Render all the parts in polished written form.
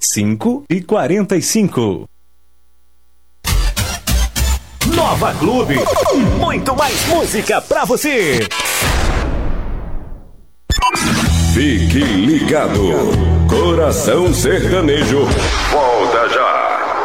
5h45. Nova Clube, muito mais música pra você. Fique ligado, Coração Sertanejo, volta já.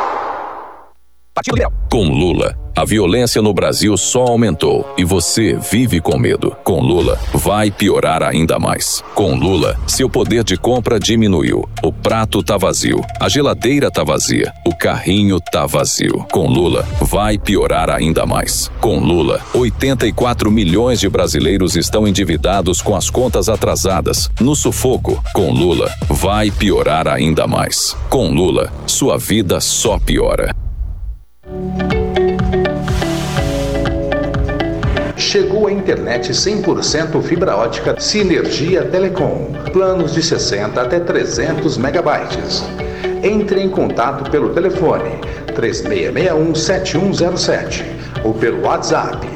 Com Lula, a violência no Brasil só aumentou e você vive com medo. Com Lula, vai piorar ainda mais. Com Lula, seu poder de compra diminuiu. O prato tá vazio, a geladeira tá vazia, o carrinho tá vazio. Com Lula, vai piorar ainda mais. Com Lula, 84 milhões de brasileiros estão endividados com as contas atrasadas, no sufoco. Com Lula, vai piorar ainda mais. Com Lula, sua vida só piora. Chegou a internet 100% fibra ótica Sinergia Telecom. Planos de 60 até 300 megabytes. Entre em contato pelo telefone 3661-7107 ou pelo WhatsApp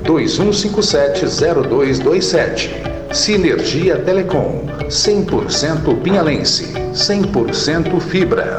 2157-0227. Sinergia Telecom. 100% pinhalense. 100% fibra.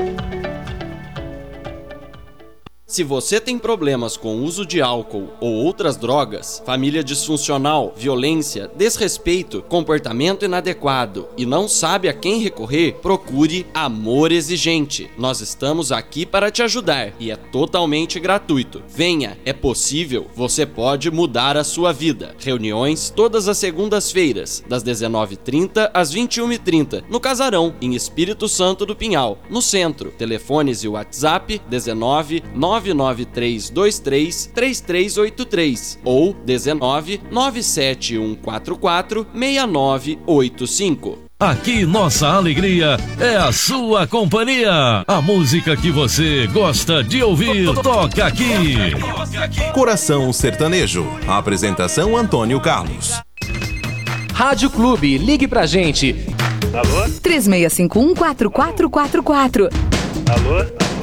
Se você tem problemas com o uso de álcool ou outras drogas, família disfuncional, violência, desrespeito, comportamento inadequado e não sabe a quem recorrer, procure Amor Exigente. Nós estamos aqui para te ajudar e é totalmente gratuito. Venha, é possível, você pode mudar a sua vida. Reuniões todas as segundas-feiras, das 19h30 às 21h30, no Casarão, em Espírito Santo do Pinhal, no centro. Telefones e WhatsApp 19 99323 3383 ou 19 97144 6985. Aqui nossa alegria é a sua companhia. A música que você gosta de ouvir toca aqui. Coração Sertanejo. A apresentação Antônio Carlos. Rádio Clube, ligue pra gente. Alô? 3651-4444. Alô?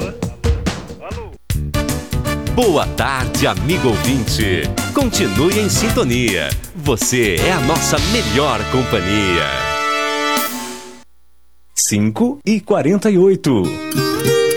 Boa tarde, amigo ouvinte. Continue em sintonia. Você é a nossa melhor companhia. 5h48.